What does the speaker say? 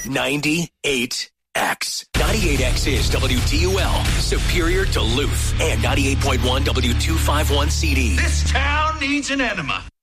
98X. 98X is WDUL, Superior Duluth, and 98.1 W251 CD. This town needs an enema.